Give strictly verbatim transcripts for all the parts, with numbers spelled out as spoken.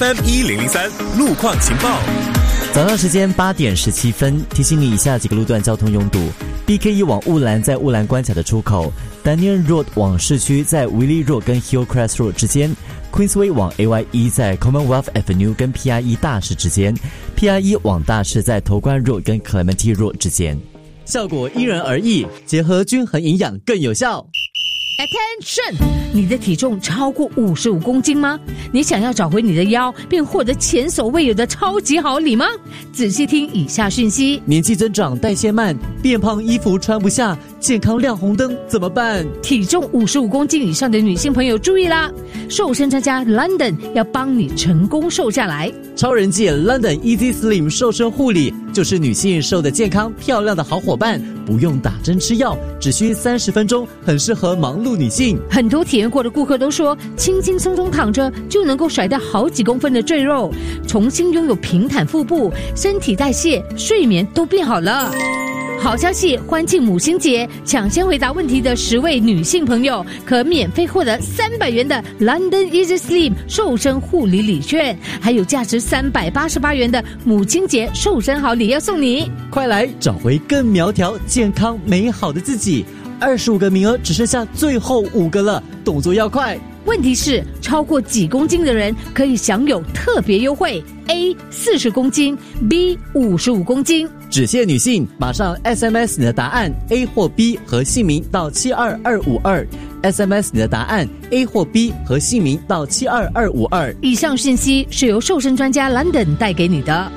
F M 一零零三路况情报。 早上时间八点十七分，提醒你以下几个路段交通拥堵。B K 一 往雾兰在雾兰关卡的出口 ，Daniel Road 往市区在 Willie Road 跟 Hillcrest Road 之间 ，Queensway 往 A Y 一 在 Commonwealth Avenue 跟 P R 一 大市之间 ，P R 一 往大市在头冠 Road 跟 Clementi Road 之间。效果因人而异，结合均衡营养更有效。 Attention！ 你的体重超过五十五公斤吗？你想要找回你的腰，并获得前所未有的超级好礼吗？仔细听以下讯息： 年纪增长，代谢慢，变胖，衣服穿不下，健康亮红灯，怎么办？ 体重五十五公斤以上的女性朋友注意啦！瘦身专家 London 要帮你成功瘦下来。 超人界 London Easy Slim 瘦身护理就是女性瘦得健康漂亮的好伙伴，不用打针吃药，只需三十分钟，很适合忙碌女性。 很多体验过的顾客都说，轻轻松松躺着就能够甩掉好几公分的赘肉，重新拥有平坦腹部，身体代谢、睡眠都变好了。好消息，欢庆母亲节，抢先回答问题的十位女性朋友可免费获得三百元的 London Easy Slim 瘦身护理礼券，还有价值三百八十八元的母亲节瘦身好礼要送你。 快来找回更苗条、健康、美好的自己！二十五个名额只剩下最后五个了，动作要快。 问题是，超过几公斤的人可以享有特别优惠 ：A 四十公斤 ，B 五十五公斤。 只限女性，马上 S M S 你的答案 A 或 B 和姓名到七二二五二 ，S M S 你的答案 A 或 B 和姓名到七二二五二。 以上信息是由瘦身专家 London 带给你的。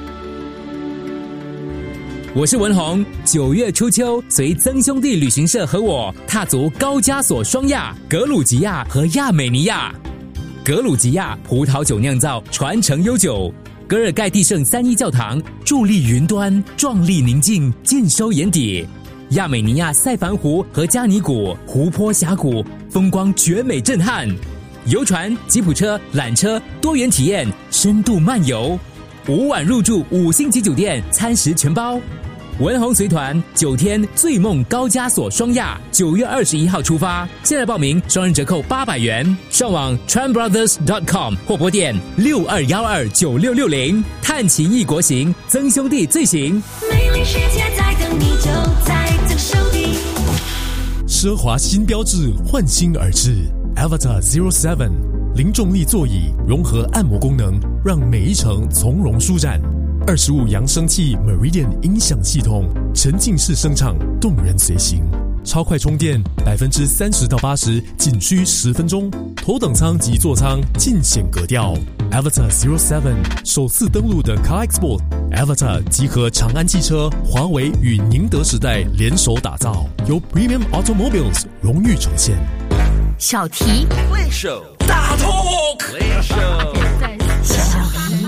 我是文宏，九月初秋，随曾兄弟旅行社和我踏足高加索双亚、格鲁吉亚和亚美尼亚。格鲁吉亚葡萄酒酿造传承悠久，格尔盖蒂圣三一教堂伫立云端，壮丽宁静，尽收眼底。亚美尼亚塞凡湖和加尼谷湖泊峡谷风光绝美震撼，游船、吉普车、缆车多元体验，深度漫游，五晚入住五星级酒店，餐食全包。文宏随团九天醉梦高加索双亚，九月二十一号出发，现在报名双人折扣八百元，上网 tran brothers dot com 或拨电六二幺二九六六零，探奇异国行，曾兄弟最行。 美丽世界在等你，就在曾兄弟。 奢华新标志焕新而至 Avatar Zero Seven 零重力座椅，融合按摩功能，让每一程从容舒展。二十五扬声器 Meridian 音响系统，沉浸式声场，动人随行。超快充电，百分之三十到八十，仅需十分钟。头等舱及座舱尽显格调。Avatar Zero Seven 首次登陆的 Car Expo Avatar 集合长安汽车、华为与宁德时代联手打造，由 Premium Automobiles 荣誉呈现。 小题 Play Show 大 Talk Play Show 小题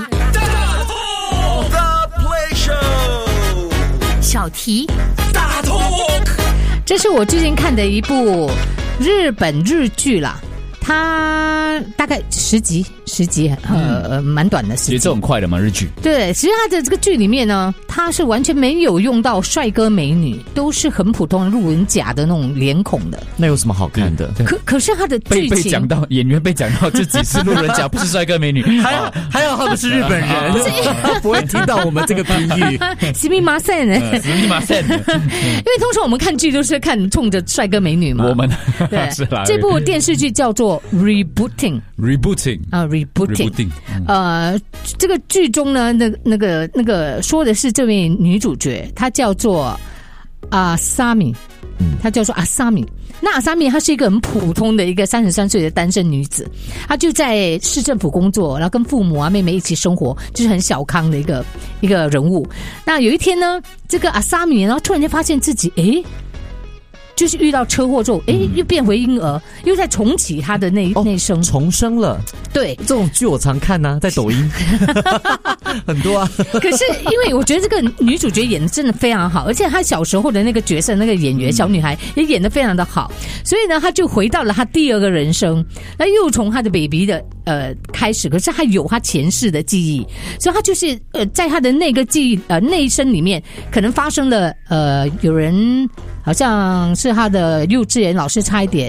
小题大 Talk， 这是我最近看的一部日本日剧啦，它大概十集，十集，呃，蛮短的时间。 节奏很快的嘛，日剧。 对，其实它的这个剧里面呢，它是完全没有用到帅哥美女，都是很普通的路人甲的那种脸孔的。 那有什么好看的？ 可可是它的剧情被被讲到演员被讲到自己是路人甲，不是帅哥美女。 还好还好他们是日本人，不会听到我们这个评语。 すみません， すみません。 因为通常我们看剧都是看冲着帅哥美女嘛。 我们对是啦。 这部电视剧叫做 Rebooting Rebooting 啊 Rebooting。 Rebooting 呃，这个剧中呢，那那个那个说的是这位女主角，她叫做阿萨米，她叫做阿萨米。那阿萨米她是一个很普通的一个三十三岁的单身女子，她就在市政府工作，然后跟父母啊妹妹一起生活，就是很小康的一个一个人物。那有一天呢，这个阿萨米然后突然间发现自己诶。就是遇到车祸之后，哎，又变回婴儿，又在重启他的那、哦、那生， 重生了。 对， 这种剧我常看啊，在抖音很多啊。 可是因为我觉得这个女主角演的真的非常好，而且她小时候的那个角色，那个演员小女孩也演得非常的好，所以呢，她就回到了她第二个人生，那又从她的 baby 的呃开始，可是她有她前世的记忆，所以她就是呃在她的那个记忆呃那一生里面，可能发生了呃有人好像是她的幼稚园老师差一点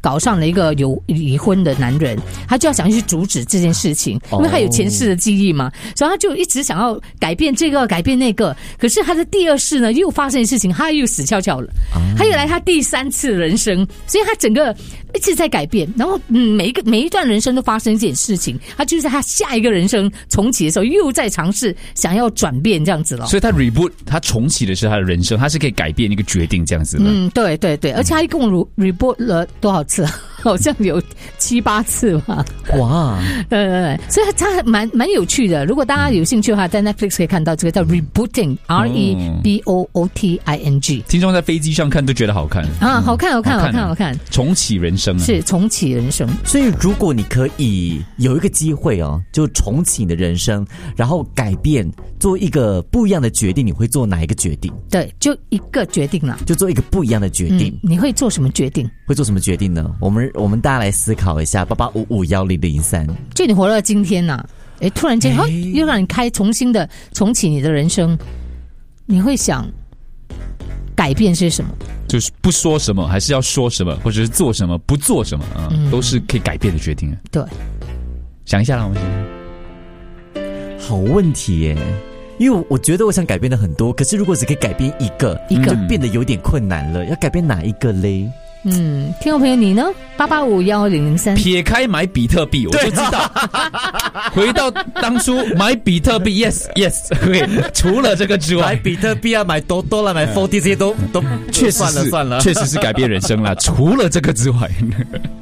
搞上了一个有离婚的男人，他就要想去阻止这件事情，因为他有前世的记忆嘛，所以他就一直想要改变这个改变那个。可是他的第二世呢又发生的事情，他又死翘翘了，他又来他第三次人生，所以他整个一直在改变。然后嗯，每一个每一段人生都发生一件事情，他就是在他下一个人生重启的时候又在尝试想要转变这样子了。 所以他 reboot， 他重启的是他的人生，他是可以改变一个决定这样子的。 嗯，对对对，而且他一共 reboot 了多少次？好像有七八次吧。 哇， 对对对，所以它蛮蛮有趣的。如果大家有兴趣的话，在 Netflix 可以看到这个叫 Rebooting，R E B O O T I N G。 听众在飞机上看都觉得好看啊，好看好看好看好看， 重启人生啊， 是重启人生。 所以如果你可以有一个机会哦，就重启你的人生，然后改变，做一个不一样的决定，你会做哪一个决定？ 对，就一个决定了， 就做一个不一样的决定。 嗯、你会做什么决定？ 会做什么决定呢？我们我们大家来思考一下，八八五五幺零零三。 就你活到今天呐、啊，哎，突然间，又让你开重新的重启你的人生，你会想改变些什么？ 就是不说什么，还是要说什么，或者是做什么，不做什么啊、嗯，都是可以改变的决定。 对， 想一下啦，我们好问题耶。因为我觉得我想改变的很多，可是如果只可以改变一个，一个就变得有点困难了。要改变哪一个嘞？ 嗯，听众朋友你呢？八八五幺零零三。 撇开买比特币，我就知道。回到当初买比特币 ，yes yes， 对。除了这个之外， 买比特币啊，买多多啦，买 forty 这些都都确实算了算了， 确实是改变人生啦。除了这个之外。